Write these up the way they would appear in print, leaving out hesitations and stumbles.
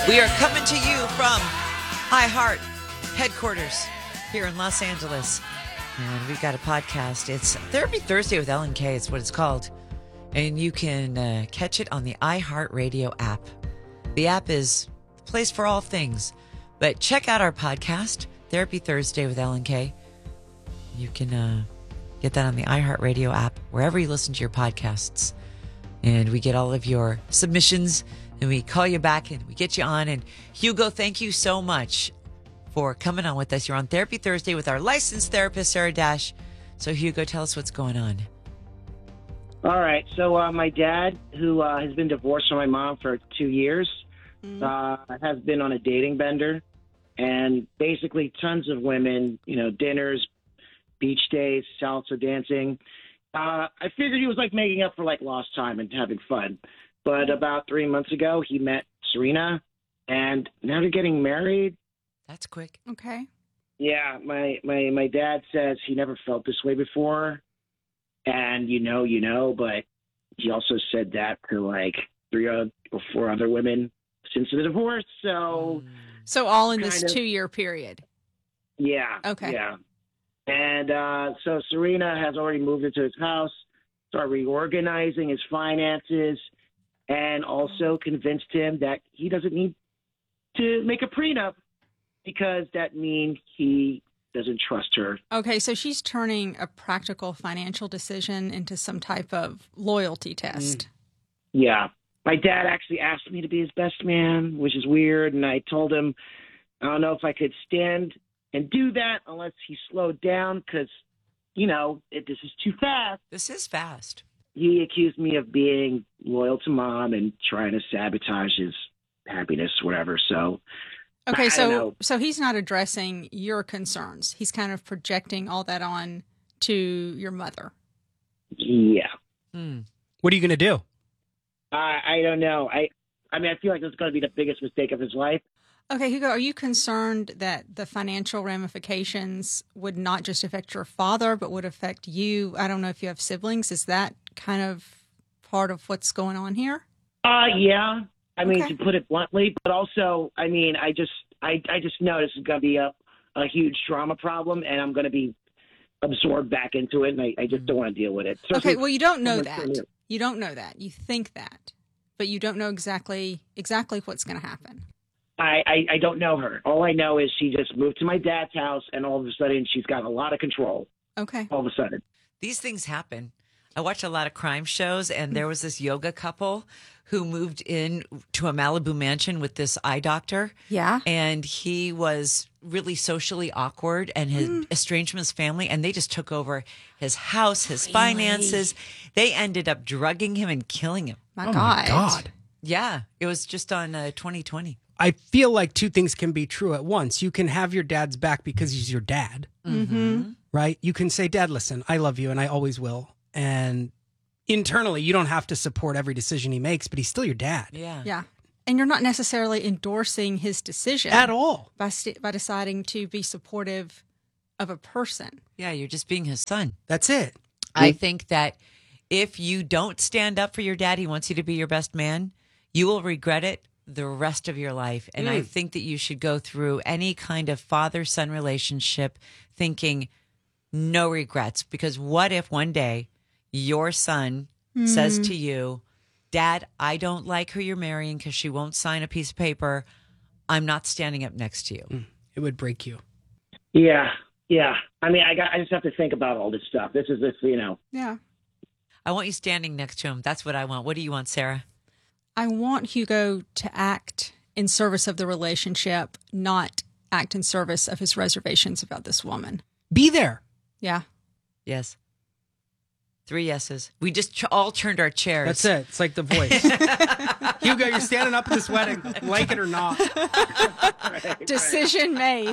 We are coming to you from iHeart headquarters here in Los Angeles. And we've got a podcast. It's Therapy Thursday with Ellen K. It's what it's called. And you can catch it on the iHeart Radio app. The app is the place for all things. But check out our podcast, Therapy Thursday with Ellen K. You can get that on the iHeart Radio app, wherever you listen to your podcasts. And we get all of your submissions, and we call you back, and we get you on. And Hugo, thank you so much for coming on with us. You're on Therapy Thursday with our licensed therapist, Sarah Dash. So, Hugo, tell us what's going on. All right. So my dad, who has been divorced from my mom for 2 years, has been on a dating bender. And basically tons of women, dinners, beach days, salsa dancing. I figured he was like making up for like lost time and having fun. But about 3 months ago, he met Serena, and now they're getting married. That's quick. Okay. Yeah, my dad says he never felt this way before, and but he also said that to like 3 or 4 other women since the divorce. So all in this 2-year period. Yeah. Okay. Yeah. And so Serena has already moved into his house, started reorganizing his finances, and also convinced him that he doesn't need to make a prenup because that means he doesn't trust her. Okay, so she's turning a practical financial decision into some type of loyalty test. Yeah. My dad actually asked me to be his best man, which is weird, and I told him I don't know if I could stand and do that unless he slowed down because, this is too fast. This is fast. He accused me of being loyal to mom and trying to sabotage his happiness, whatever. So, okay, so he's not addressing your concerns. He's kind of projecting all that on to your mother. Yeah. What are you going to do? I don't know. I feel like this is going to be the biggest mistake of his life. Okay, Hugo, are you concerned that the financial ramifications would not just affect your father, but would affect you? I don't know if you have siblings. Is that kind of part of what's going on here? Yeah. To put it bluntly, but also, I just know this is going to be a huge drama problem, and I'm going to be absorbed back into it, and I just don't want to deal with it. Okay, well, you don't know that. You don't know that. You think that, but you don't know exactly what's going to happen. I don't know her. All I know is she just moved to my dad's house, and all of a sudden she's got a lot of control. Okay. All of a sudden. These things happen. I watch a lot of crime shows, and there was this yoga couple who moved in to a Malibu mansion with this eye doctor. Yeah. And he was really socially awkward and his estranged from his family, and they just took over his house, his finances. They ended up drugging him and killing him. My God. Yeah. It was just on 2020. I feel like two things can be true at once. You can have your dad's back because he's your dad, right? You can say, Dad, listen, I love you and I always will. And internally, you don't have to support every decision he makes, but he's still your dad. Yeah. Yeah. And you're not necessarily endorsing his decision. At all. By deciding to be supportive of a person. Yeah, you're just being his son. That's it. I think that if you don't stand up for your dad, he wants you to be your best man, you will regret it the rest of your life. And I think that you should go through any kind of father-son relationship thinking no regrets. Because what if one day your son says to you, Dad, I don't like who you're marrying because she won't sign a piece of paper. I'm not standing up next to you. It would break you. Yeah. Yeah. I just have to think about all this stuff. This is. Yeah. I want you standing next to him. That's what I want. What do you want, Sarah? I want Hugo to act in service of the relationship, not act in service of his reservations about this woman. Be there. Yeah. Yes. 3 yeses. We just all turned our chairs. That's it. It's like The Voice. Hugo, you're standing up at this wedding, like it or not. Decision made.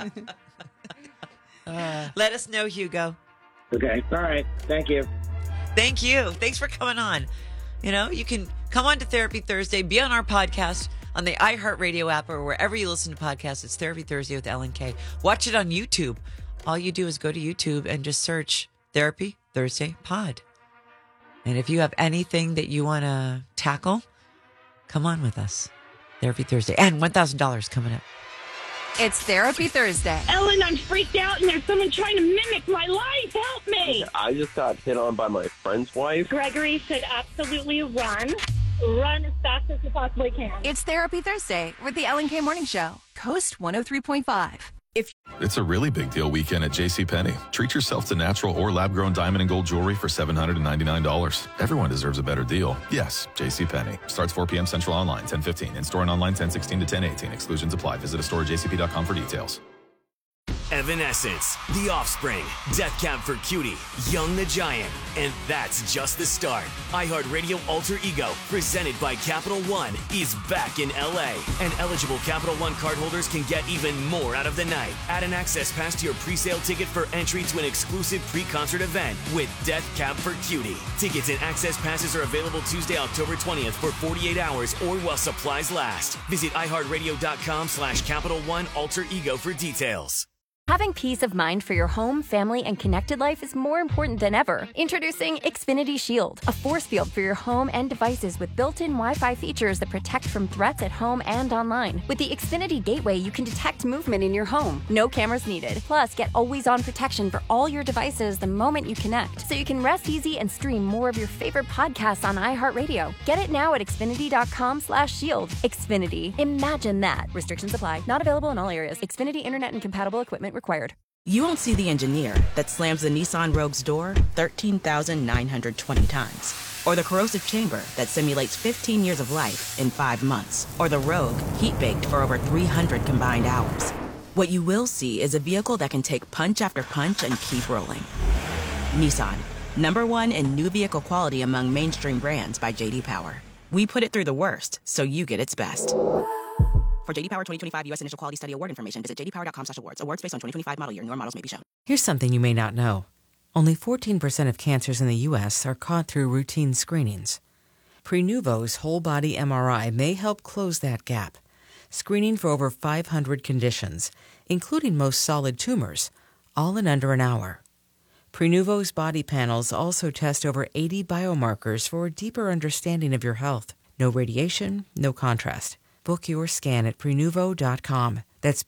Let us know, Hugo. Okay. All right. Thank you. Thank you. Thanks for coming on. You can come on to Therapy Thursday, be on our podcast on the iHeartRadio app or wherever you listen to podcasts. It's Therapy Thursday with Ellen K. Watch it on YouTube. All you do is go to YouTube and just search Therapy Thursday Pod. And if you have anything that you want to tackle, come on with us. Therapy Thursday. And $1,000 coming up. It's Therapy Thursday. Ellen, I'm freaked out and there's someone trying to mimic my life. Help me. I just got hit on by my friend's wife. Gregory should absolutely run. Run as fast as you possibly can. It's Therapy Thursday with the Ellen K Morning Show. Coast 103.5. It's a really big deal weekend at JCPenney. Treat yourself to natural or lab-grown diamond and gold jewelry for $799. Everyone deserves a better deal. Yes, JCPenney. Starts 4 p.m. Central online, 10:15. In-store and online, 10:16 to 10:18. Exclusions apply. Visit a store at jcp.com for details. Evanescence, The Offspring, Death Cab for Cutie, Young the Giant, and that's just the start. iHeartRadio Alter Ego, presented by Capital One, is back in LA, and eligible Capital One cardholders can get even more out of the night. Add an access pass to your pre-sale ticket for entry to an exclusive pre-concert event with Death Cab for Cutie. Tickets and access passes are available Tuesday, October 20th for 48 hours or while supplies last. Visit iHeartRadio.com/Capital One Alter Ego for details. Having peace of mind for your home, family, and connected life is more important than ever. Introducing Xfinity Shield, a force field for your home and devices with built-in Wi-Fi features that protect from threats at home and online. With the Xfinity Gateway, you can detect movement in your home. No cameras needed. Plus, get always-on protection for all your devices the moment you connect, so you can rest easy and stream more of your favorite podcasts on iHeartRadio. Get it now at Xfinity.com/shield. Xfinity. Imagine that. Restrictions apply. Not available in all areas. Xfinity Internet and compatible equipment required. You won't see the engineer that slams the Nissan Rogue's door 13,920 times. Or the corrosive chamber that simulates 15 years of life in 5 months. Or the Rogue heat-baked for over 300 combined hours. What you will see is a vehicle that can take punch after punch and keep rolling. Nissan, #1 in new vehicle quality among mainstream brands by J.D. Power. We put it through the worst, so you get its best. For J.D. Power 2025 U.S. Initial Quality Study Award information, visit jdpower.com/awards. Awards based on 2025 model year. Newer models may be shown. Here's something you may not know. Only 14% of cancers in the U.S. are caught through routine screenings. Prenuvo's whole-body MRI may help close that gap, screening for over 500 conditions, including most solid tumors, all in under an hour. Prenuvo's body panels also test over 80 biomarkers for a deeper understanding of your health. No radiation, no contrast. Book your scan at Prenuvo.com. That's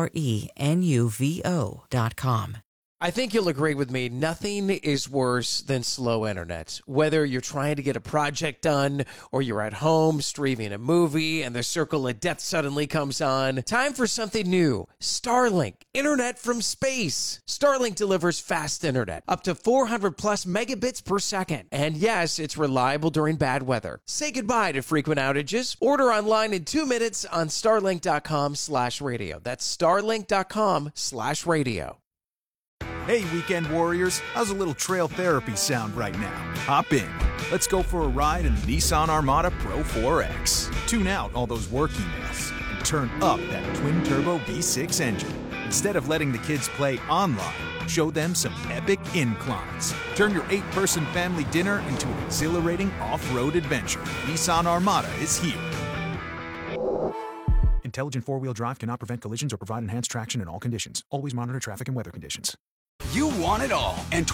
Prenuvo.com. I think you'll agree with me, nothing is worse than slow internet. Whether you're trying to get a project done or you're at home streaming a movie and the circle of death suddenly comes on, time for something new. Starlink, internet from space. Starlink delivers fast internet, up to 400 plus megabits per second. And yes, it's reliable during bad weather. Say goodbye to frequent outages. Order online in 2 minutes on starlink.com/radio. That's starlink.com/radio. Hey, weekend warriors, how's a little trail therapy sound right now? Hop in. Let's go for a ride in the Nissan Armada Pro 4X. Tune out all those work emails and turn up that twin-turbo V6 engine. Instead of letting the kids play online, show them some epic inclines. Turn your 8-person family dinner into an exhilarating off-road adventure. Nissan Armada is here. Intelligent four-wheel drive cannot prevent collisions or provide enhanced traction in all conditions. Always monitor traffic and weather conditions. You want it all, and